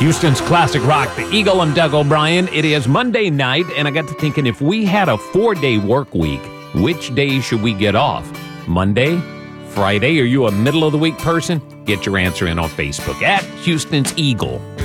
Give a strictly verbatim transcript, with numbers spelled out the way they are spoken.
Houston's classic rock, The Eagle. I'm Doug O'Brien. It is Monday night, and I got to thinking, if we had a four-day work week, which day should we get off? Monday? Friday? Are you a middle-of-the-week person? Get your answer in on Facebook at Houston's Eagle.